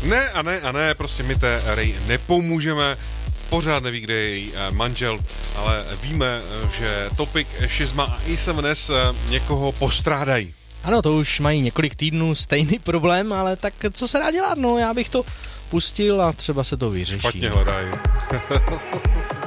Ne, prostě my té Ray nepomůžeme. Pořád neví, kde je její manžel, ale víme, že Topic, Shizma a A7S někoho postrádají. Ano, to už mají několik týdnů stejný problém, ale tak co se dá dělat? No, já bych to pustil a třeba se to vyřeší. Špatně hledají.